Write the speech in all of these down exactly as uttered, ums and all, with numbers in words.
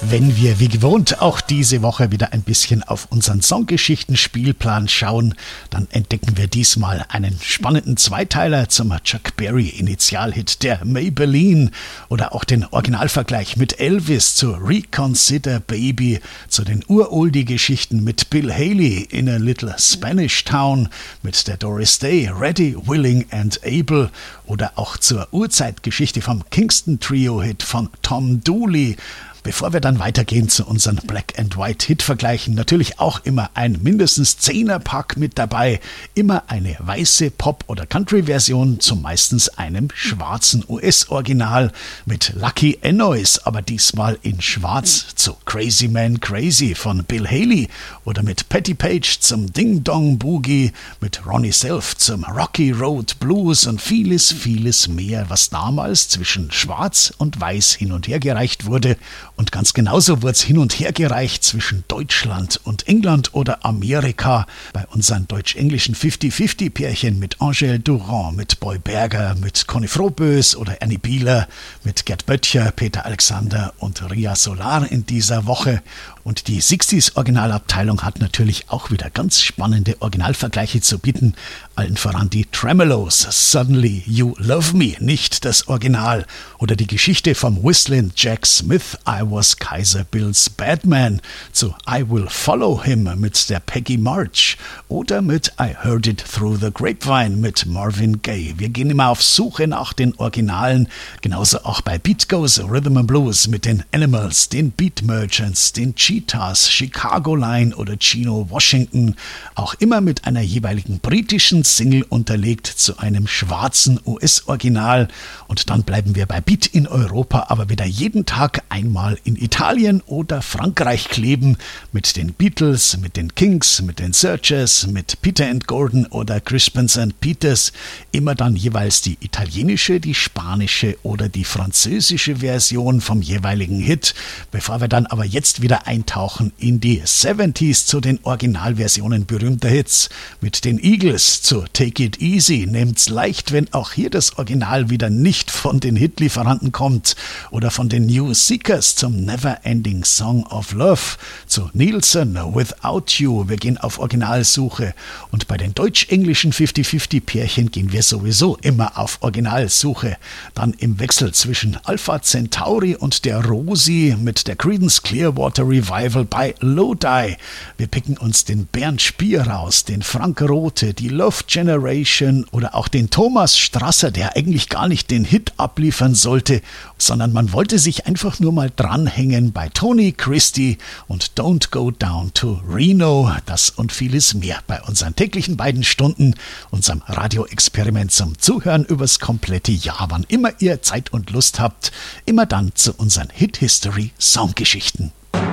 Wenn wir wie gewohnt auch diese Woche wieder ein bisschen auf unseren Songgeschichten-Spielplan schauen, dann entdecken wir diesmal einen spannenden Zweiteiler zum Chuck Berry-Initialhit der Maybelline oder auch den Originalvergleich mit Elvis zu Reconsider Baby, zu den Uroldie-Geschichten mit Bill Haley in a Little Spanish Town, mit der Doris Day Ready, Willing and Able oder auch zur Urzeitgeschichte vom Kingston Trio-Hit von Tom Dooley. Bevor wir dann weitergehen zu unseren Black-and-White-Hit-Vergleichen, natürlich auch immer ein mindestens Zehnerpack mit dabei, immer eine weiße Pop- oder Country-Version zu meistens einem schwarzen U S-Original mit Lucky Enoys, aber diesmal in schwarz zu Crazy Man Crazy von Bill Haley oder mit Patti Page zum Ding Dong Boogie, mit Ronnie Self zum Rocky Road Blues und vieles, vieles mehr, was damals zwischen schwarz und weiß hin und her gereicht wurde. Und ganz genauso wurde es hin und her gereicht zwischen Deutschland und England oder Amerika bei unseren deutsch-englischen fünfzig-fünfzig-Pärchen mit Angèle Durand, mit Boy Berger, mit Conny Frohbös oder Annie Bieler, mit Gerd Böttcher, Peter Alexander und Ria Solar in dieser Woche. Und die Sixties-Originalabteilung hat natürlich auch wieder ganz spannende Originalvergleiche zu bieten. Allen voran die Tremeloes, Suddenly You Love Me, nicht das Original. Oder die Geschichte vom Whistlin' Jack Smith, I Was Kaiser Bill's Badman, zu I Will Follow Him mit der Peggy March. Oder mit I Heard It Through the Grapevine mit Marvin Gaye. Wir gehen immer auf Suche nach den Originalen, genauso auch bei Beat Goes Rhythm and Blues mit den Animals, den Beat Merchants, den Cheetahs, Chicago Line oder Chino Washington, auch immer mit einer jeweiligen britischen Single unterlegt zu einem schwarzen U S-Original. Und dann bleiben wir bei Beat in Europa, aber wieder jeden Tag einmal in Italien oder Frankreich kleben mit den Beatles, mit den Kings, mit den Searchers, mit Peter and Gordon oder Crispins and Peters. Immer dann jeweils die italienische, die spanische oder die französische Version vom jeweiligen Hit, bevor wir dann aber jetzt wieder eintauchen in die siebziger zu den Originalversionen berühmter Hits mit den Eagles zu Take It Easy, nehmt's leicht, wenn auch hier das Original wieder nicht von den Hitlieferanten kommt, oder von den New Seekers zum Never Ending Song of Love, zu Nielsen Without You. Wir gehen auf Originalsuche, und bei den deutsch-englischen fünfzig-fünfzig-Pärchen gehen wir sowieso immer auf Originalsuche. Dann im Wechsel zwischen Alpha Centauri und der Rosi mit der Creedence Clearwater Revival bei Lodi. Wir picken uns den Bernd Spier raus, den Frank Rothe, die Love Generation oder auch den Thomas Strasser, der eigentlich gar nicht den Hit abliefern sollte, sondern man wollte sich einfach nur mal dranhängen bei Tony Christie und Don't Go Down to Reno. Das und vieles mehr bei unseren täglichen beiden Stunden, unserem Radioexperiment zum Zuhören übers komplette Jahr, wann immer ihr Zeit und Lust habt, immer dann zu unseren Hit History Songgeschichten.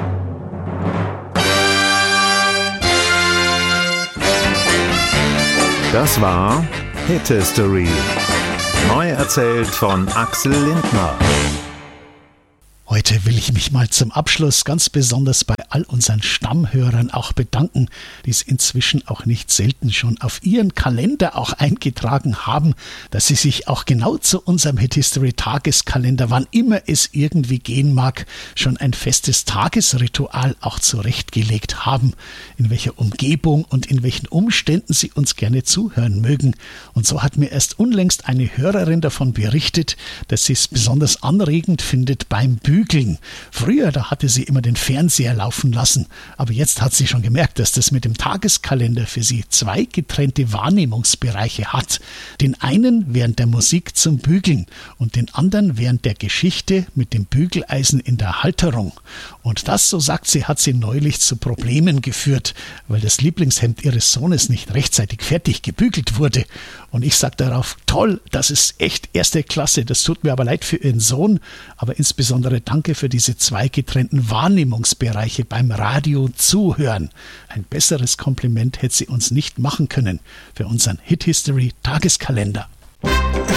Das war Hit History. Neu erzählt von Axel Lindner. Heute will ich mich mal zum Abschluss ganz besonders bei all unseren Stammhörern auch bedanken, die es inzwischen auch nicht selten schon auf ihren Kalender auch eingetragen haben, dass sie sich auch genau zu unserem Hit History Tageskalender, wann immer es irgendwie gehen mag, schon ein festes Tagesritual auch zurechtgelegt haben, in welcher Umgebung und in welchen Umständen sie uns gerne zuhören mögen. Und so hat mir erst unlängst eine Hörerin davon berichtet, dass sie es besonders anregend findet beim Bügeln. Früher, da hatte sie immer den Fernseher laufen lassen, aber jetzt hat sie schon gemerkt, dass das mit dem Tageskalender für sie zwei getrennte Wahrnehmungsbereiche hat. Den einen während der Musik zum Bügeln und den anderen während der Geschichte mit dem Bügeleisen in der Halterung. Und das, so sagt sie, hat sie neulich zu Problemen geführt, weil das Lieblingshemd ihres Sohnes nicht rechtzeitig fertig gebügelt wurde. Und ich sage darauf, toll, das ist echt erste Klasse, das tut mir aber leid für ihren Sohn, aber insbesondere danke für diese zwei getrennten Wahrnehmungsbereiche beim Radio zuhören. Ein besseres Kompliment hätte sie uns nicht machen können für unseren Hit History Tageskalender.